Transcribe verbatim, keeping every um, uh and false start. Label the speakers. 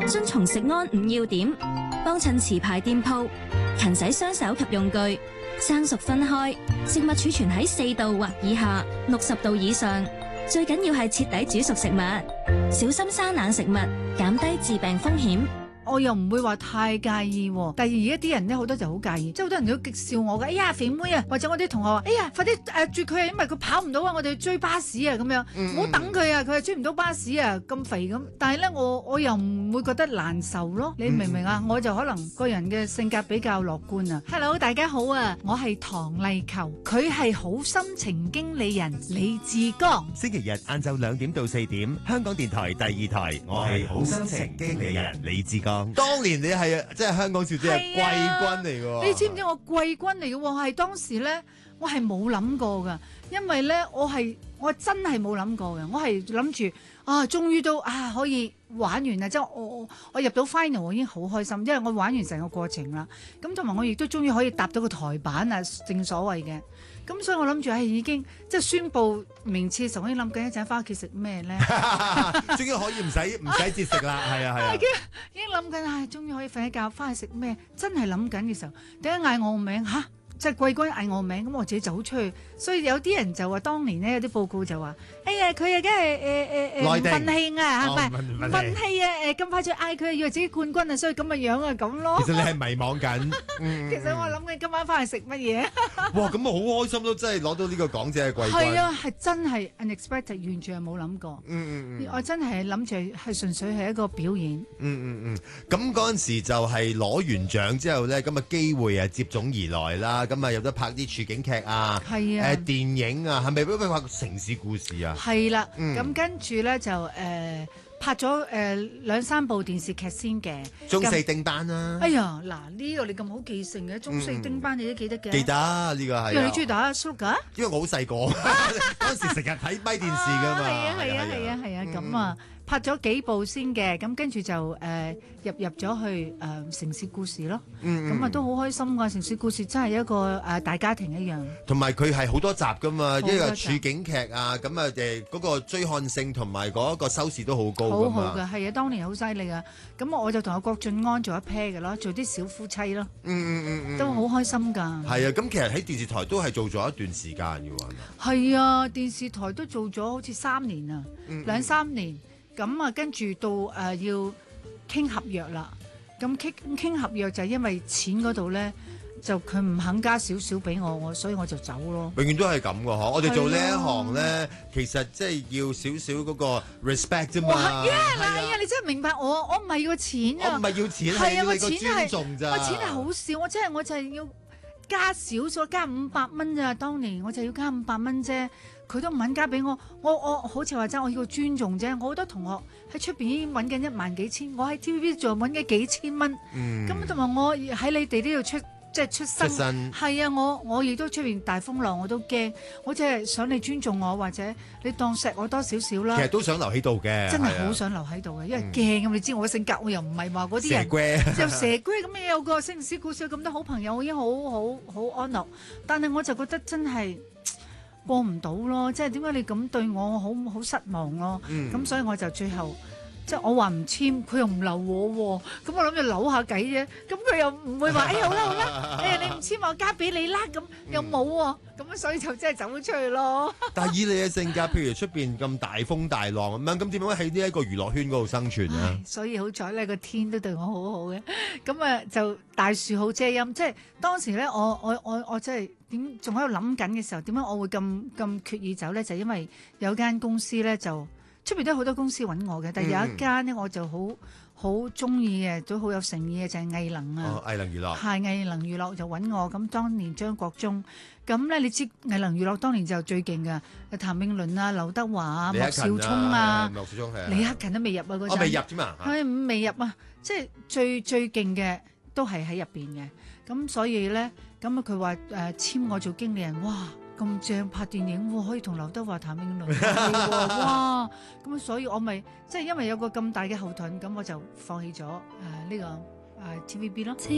Speaker 1: 遵從食安五要點，幫襯持牌店鋪，勤洗雙手及用具，生熟分開，食物儲存喺四度或以下，六十度以上。最緊要係徹底煮熟食物，小心生冷食物，減低致病風險。
Speaker 2: 我又唔會話太介意喎。第二而家啲人咧好多就好介意，即係好多人都極笑我嘅。哎呀肥妹啊，或者我啲同學話：哎呀快啲誒住佢啊，因為佢跑唔到啊，我哋要追巴士啊咁樣，唔好、嗯、等佢啊，佢係追唔到巴士啊，咁肥咁。但係咧我我又唔會覺得難受咯，你明唔明啊？嗯、我就可能個人嘅性格比較樂觀啊。Hello 大家好啊，我係唐麗球，佢係好心情經理人李志剛。
Speaker 3: 星期日晏晝兩點到四點，香港電台第二台，我係好心情經理人李志剛。當年你係即係香港小姐係季軍嚟嘅，
Speaker 2: 你知唔知我季軍嚟嘅？我係當時咧，我係冇諗過噶，因為咧我係我真係冇諗過嘅，我係諗住啊，終於都啊可以玩完啦，即係我我我入到 final 我已經好開心，因為我玩完成個過程啦，咁同埋我亦都終於可以搭到個台板啊，正所謂嘅。咁所以我諗住係已經即係宣佈名次嘅時候，我已經諗緊一陣翻屋企食咩咧，
Speaker 3: 終於可以唔使唔使節食啦，係啊係啊，
Speaker 2: 已經諗緊唉，終於可以瞓一覺，翻去食咩？真係諗緊嘅時候，點解嗌我個名嚇？即係季軍嗌我名，咁我自己走出去，所以有啲人就話，當年咧有啲報告就話，哎呀佢啊，梗係誒誒誒唔忿氣啊，係咪唔忿氣啊？誒咁快就嗌佢，以為自己冠軍啊，所以咁嘅樣啊咁咯。
Speaker 3: 其實你係迷惘緊，
Speaker 2: 其實我諗緊今晚翻去食乜嘢。
Speaker 3: 哇！咁我好開心都真係攞到呢個港姐嘅季軍。
Speaker 2: 係啊，係真係 unexpected，完全係冇諗過。
Speaker 3: 嗯嗯嗯，
Speaker 2: 我真係諗住係純粹係一個表演。
Speaker 3: 嗯嗯嗯，咁嗰陣時就係攞完獎之後咧，咁啊機會啊接踵而來啦。咁啊有得拍啲處境劇啊，
Speaker 2: 係啊，
Speaker 3: 誒電影啊，係咪俾佢拍城市故事啊？
Speaker 2: 係啦，咁跟住咧就誒拍咗誒兩三部電視劇先嘅。
Speaker 3: 中四丁班啦。
Speaker 2: 哎呀，嗱呢個你咁好記性嘅，中四丁班你都記得嘅。
Speaker 3: 記得呢個係。因為
Speaker 2: 你中意打 Sugar？因
Speaker 3: 為我好細個，嗰陣時成日睇咪電視㗎嘛。
Speaker 2: 係啊係啊係啊係啊咁啊！拍咗幾部先嘅，咁跟住就誒、呃、入入咗去誒、呃、城市故事咯，咁啊、嗯、都好開心㗎！城市故事真係一個誒、呃、大家庭一樣，同埋
Speaker 3: 佢係好多集㗎嘛，一個處境劇啊，咁啊誒嗰個追看性同埋嗰個收視都好高㗎嘛，
Speaker 2: 好好㗎，係啊，當年好犀利啊！咁我就同阿郭晉安做一 pair 嘅咯，做啲小夫妻咯，嗯嗯嗯嗯，都好開心㗎。
Speaker 3: 係啊，咁其實喺電視台都係做咗一段時間㗎喎，
Speaker 2: 係啊，電視台都做咗好似三年啊，嗯嗯兩三年。咁啊，跟住到誒、呃、要傾合約啦。咁傾傾合約就係因為錢嗰度咧，就佢唔肯加少少俾我，我所以我就走咯。
Speaker 3: 永遠都係咁嘅嗬，我哋做呢一行咧，啊、其實即係要少少嗰個 respect 啫嘛。
Speaker 2: 係啊，嗱啊，你真係明白我，我唔係要錢啊，
Speaker 3: 我唔係要錢，係要你個尊重咋。
Speaker 2: 我錢係好少，我真係我就係要加少咗，加五百蚊咋。當年我就要加五百蚊啫。佢都唔肯加俾我，我我好似話齋，我要尊重啫。我好多同學喺出邊已經揾緊一萬幾千，我喺 T V B 仲揾緊幾千蚊。咁同埋我喺你哋呢度出即係出生，係啊，我我亦都出邊大風浪，我都驚。我只係想你尊重我，或者你當錫我多少少啦。
Speaker 3: 其實都想留喺度嘅，
Speaker 2: 真係好想留喺度嘅，因為驚咁。嗯、你知我嘅性格，我又唔係話嗰啲人
Speaker 3: 蛇龜
Speaker 2: 就蛇龜咁。你有個城市故事咁多好朋友，我已經好好好安樂。但係我就覺得真係過唔到咯，即係點解你咁對我，我好好失望咯。咁、嗯、所以我就最後即係我話唔簽，佢又唔留我喎。咁我諗住扭下計啫。咁佢又唔會話，哎好啦好啦，哎呀你唔簽我加俾你啦。咁又冇喎。咁、嗯、所以就真係走咗出去咯。
Speaker 3: 但係以你嘅性格，譬如出邊咁大風大浪咁樣，咁點樣喺呢一個娛樂圈嗰度生存啊？
Speaker 2: 所以好彩呢個天都對我好好嘅。咁啊就大樹好遮陰，即係當時咧，我我我我真係。點仲喺度諗緊嘅時候，點解我會咁咁決意走咧？就因為有間公司咧，就出邊都好多公司揾我嘅，但係有一間咧，我就好好中意嘅，都好有誠意嘅，就係藝能啊。
Speaker 3: 哦，藝能娛樂
Speaker 2: 係藝能娛樂就揾我。咁當年張國忠，咁咧你知藝能娛樂當年就最勁嘅，譚詠麟啊、劉德華啊、莫少聰啊、
Speaker 3: 莫少聰係
Speaker 2: 李克勤都未入啊嗰陣。
Speaker 3: 我未入啫嘛。
Speaker 2: 係未入啊，即係最最勁嘅都係喺入邊嘅。咁所以咧。咁啊！佢話誒簽我做經理人，哇咁正拍電影喎，可以同劉德華、譚詠麟哇！咁所以我咪即係因為有個咁大嘅後盾，咁我就放棄咗誒呢個誒 T V B 咯。